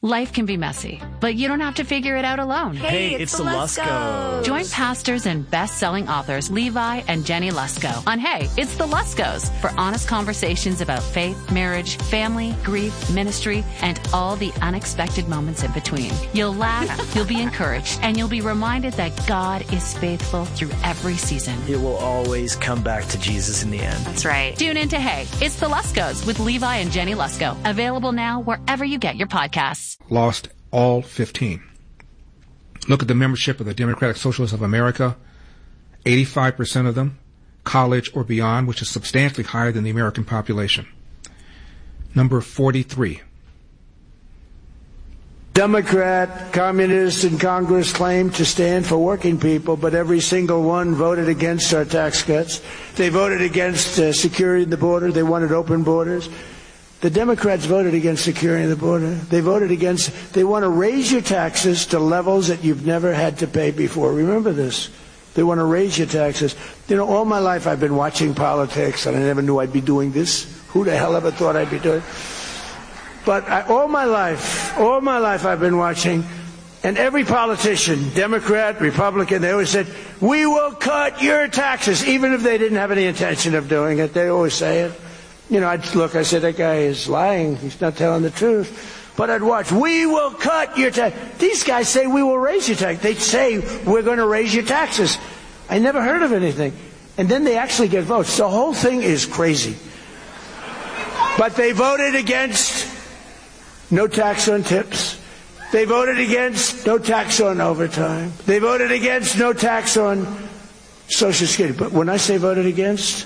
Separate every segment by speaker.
Speaker 1: Life can be messy, but you don't have to figure it out alone.
Speaker 2: Hey, it's the Luskos.
Speaker 1: Join pastors and best-selling authors Levi and Jenny Lusko on Hey, it's the Luskos for honest conversations about faith, marriage, family, grief, ministry, and all the unexpected moments in between. You'll laugh, you'll be encouraged, and you'll be reminded that God is faithful through every season.
Speaker 2: It will always come back to Jesus in the end.
Speaker 1: That's right. Tune in to Hey, it's the Luskos with Levi and Jenny Lusko. Available now wherever you get your podcasts.
Speaker 3: Lost all 15. Look at the membership of the Democratic Socialists of America. 85% of them college or beyond, which is substantially higher than the American population. Number 43.
Speaker 4: Democrat communists in Congress claim to stand for working people, but every single one voted against our tax cuts. They voted against securing the border. They wanted open borders. The Democrats voted against securing the border. They want to raise your taxes to levels that you've never had to pay before. Remember this. They want to raise your taxes. You know, all my life I've been watching politics, and I never knew I'd be doing this. Who the hell ever thought I'd be doing it? But all my life I've been watching, and every politician, Democrat, Republican, they always said, we will cut your taxes, even if they didn't have any intention of doing it. They always say it. You know, I'd look, I said, that guy is lying. He's not telling the truth. But I'd watch, we will cut your tax. These guys say we will raise your tax. They say we're going to raise your taxes. I never heard of anything. And then they actually get votes. The whole thing is crazy. But they voted against no tax on tips. They voted against no tax on overtime. They voted against no tax on Social Security. But when I say voted against,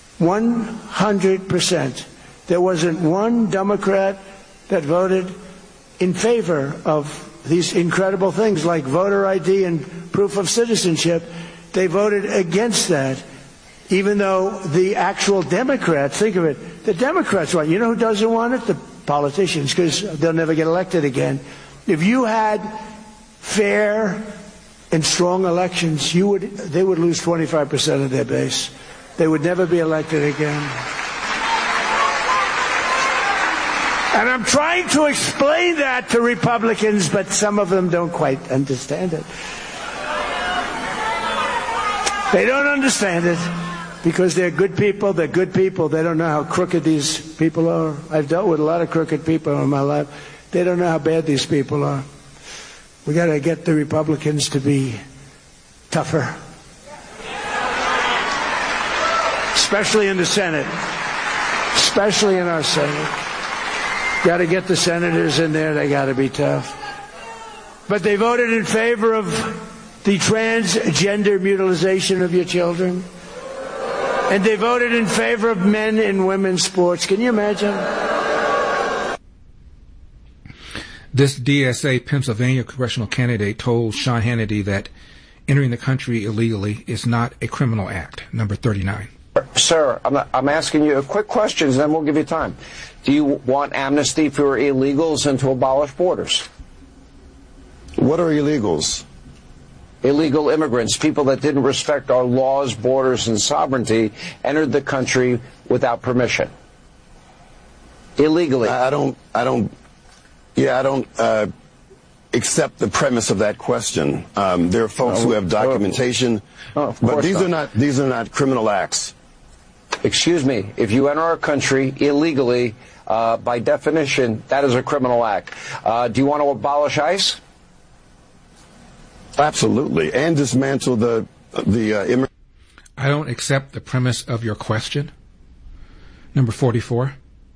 Speaker 4: 100%. There wasn't one Democrat that voted in favor of these incredible things like voter ID and proof of citizenship. They voted against that, even though the actual Democrats, think of it, the Democrats want it. You know who doesn't want it? The politicians, because they'll never get elected again. If you had fair and strong elections, they would lose 25% of their base. They would never be elected again. And I'm trying to explain that to Republicans, but some of them don't quite understand it. They don't understand it because they're good people. They're good people. They don't know how crooked these people are. I've dealt with a lot of crooked people in my life. They don't know how bad these people are. We got to get the Republicans to be tougher. Especially in the Senate. Especially in our Senate. Got to get the senators in there. They got to be tough. But they voted in favor of the transgender mutilization of your children. And they voted in favor of men and women's sports. Can you imagine?
Speaker 3: This DSA Pennsylvania congressional candidate told Sean Hannity that entering the country illegally is not a criminal act. Number 39.
Speaker 5: Sir, I'm asking you quick questions, then we'll give you time. Do you want amnesty for illegals and to abolish borders?
Speaker 6: What are illegals?
Speaker 5: Illegal immigrants, people that didn't respect our laws, borders, and sovereignty, entered the country without permission. Illegally.
Speaker 6: I don't accept the premise of that question. There are folks who have documentation, but these are not criminal acts.
Speaker 5: Excuse me, if you enter our country illegally, by definition, that is a criminal act. Do you want to abolish ICE?
Speaker 6: Absolutely, and dismantle the
Speaker 3: I don't accept the premise of your question. Number 44.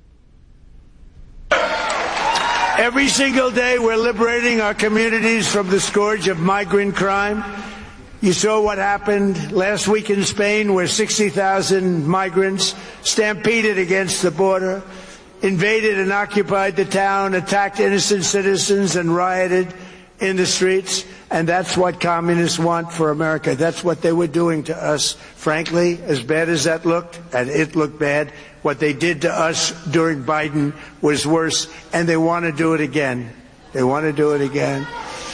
Speaker 4: Every single day we're liberating our communities from the scourge of migrant crime. You saw what happened last week in Spain, where 60,000 migrants stampeded against the border, invaded and occupied the town, attacked innocent citizens, and rioted in the streets. And that's what communists want for America. That's what they were doing to us. Frankly, as bad as that looked, and it looked bad, what they did to us during Biden was worse, and they want to do it again. They want to do it again.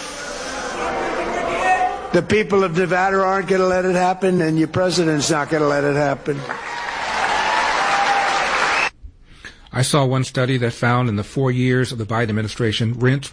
Speaker 4: The people of Nevada aren't going to let it happen, and your president's not going to let it happen.
Speaker 3: I saw one study that found in the 4 years of the Biden administration, rents